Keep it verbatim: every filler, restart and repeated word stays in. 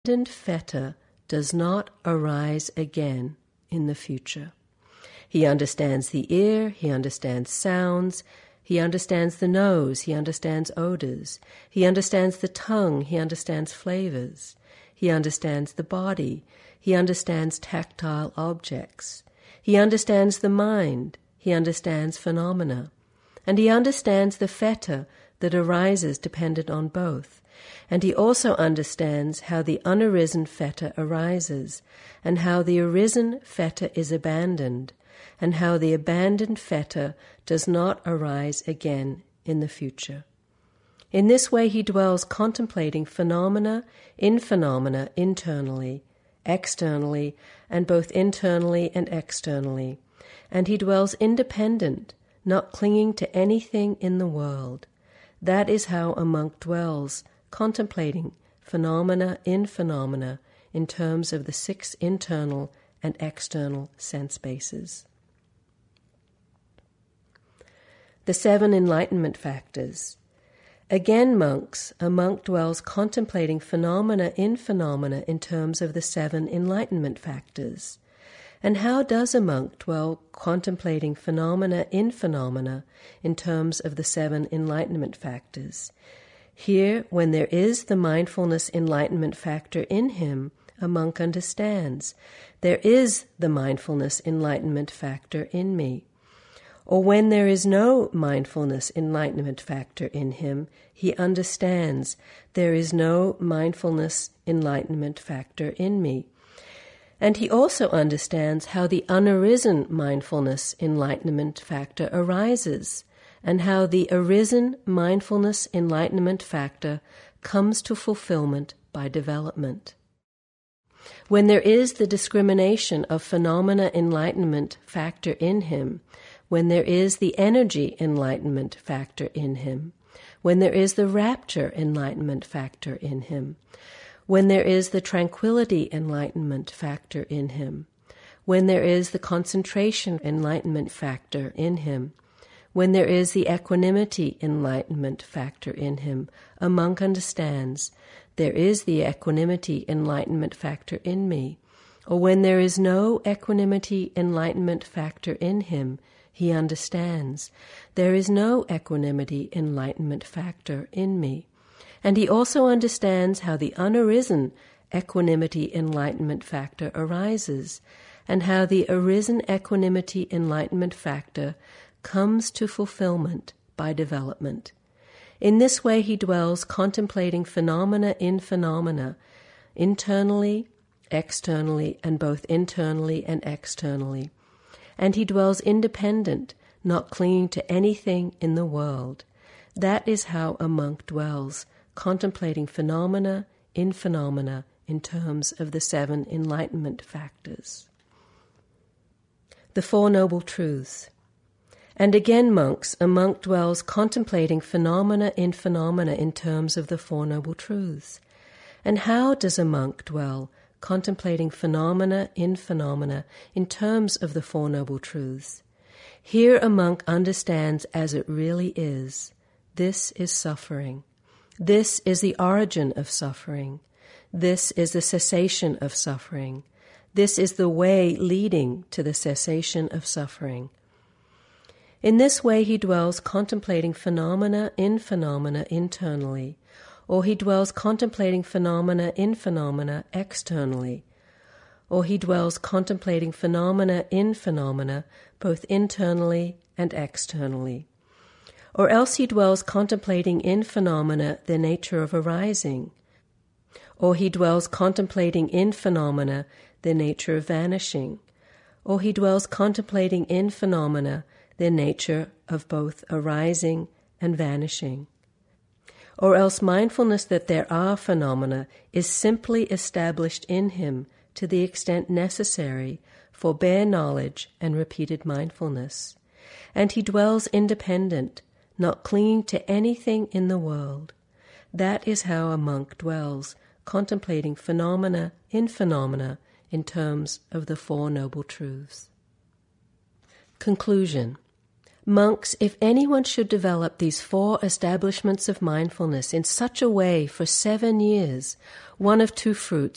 abandoned fetter does not arise again in the future. He understands the ear, he understands sounds, he understands the nose, he understands odors, he understands the tongue, he understands flavors, he understands the body, he understands tactile objects, he understands the mind, he understands phenomena, and he understands the fetter that arises dependent on both, and he also understands how the unarisen fetter arises, and how the arisen fetter is abandoned, and how the abandoned fetter does not arise again in the future. In this way he dwells contemplating phenomena in phenomena internally, externally, and both internally and externally, and he dwells independent, not clinging to anything in the world. That is how a monk dwells, contemplating phenomena in phenomena in terms of the six internal and external sense bases. The seven enlightenment factors. Again, monks, a monk dwells contemplating phenomena in phenomena in terms of the seven enlightenment factors. And how does a monk dwell contemplating phenomena in phenomena in terms of the seven enlightenment factors? Here, when there is the mindfulness enlightenment factor in him, a monk understands, there is the mindfulness enlightenment factor in me. Or when there is no mindfulness enlightenment factor in him, he understands, there is no mindfulness enlightenment factor in me. And he also understands how the unarisen mindfulness enlightenment factor arises, and how the arisen mindfulness enlightenment factor comes to fulfillment by development. When there is the discrimination of phenomena enlightenment factor in him, when there is the energy enlightenment factor in him, when there is the rapture enlightenment factor in him, when there is the tranquility enlightenment factor in him, when there is the concentration enlightenment factor in him, when there is the equanimity enlightenment factor in him, a monk understands, there is the equanimity enlightenment factor in me. Or when there is no equanimity enlightenment factor in him, he understands, there is no equanimity enlightenment factor in me. And he also understands how the unarisen equanimity enlightenment factor arises, and how the arisen equanimity enlightenment factor comes to fulfillment by development. In this way he dwells contemplating phenomena in phenomena, internally, externally, and both internally and externally. And he dwells independent, not clinging to anything in the world. That is how a monk dwells, contemplating phenomena in phenomena in terms of the seven enlightenment factors. The Four Noble Truths. And again, monks, a monk dwells contemplating phenomena in phenomena in terms of the Four Noble Truths. And how does a monk dwell contemplating phenomena in phenomena in terms of the Four Noble Truths? Here a monk understands as it really is. This is suffering. This is the origin of suffering. This is the cessation of suffering. This is the way leading to the cessation of suffering. In this way he dwells contemplating phenomena in phenomena internally, or he dwells contemplating phenomena in phenomena externally, or he dwells contemplating phenomena in phenomena both internally and externally. Or else he dwells contemplating in phenomena the nature of arising, or he dwells contemplating in phenomena the nature of vanishing, or he dwells contemplating in phenomena the nature of both arising and vanishing. Or else mindfulness that there are phenomena is simply established in him to the extent necessary for bare knowledge and repeated mindfulness, and he dwells independent, not clinging to anything in the world. That is how a monk dwells, contemplating phenomena in phenomena in terms of the Four Noble Truths. Conclusion. Monks, if anyone should develop these four establishments of mindfulness in such a way for seven years, one of two fruits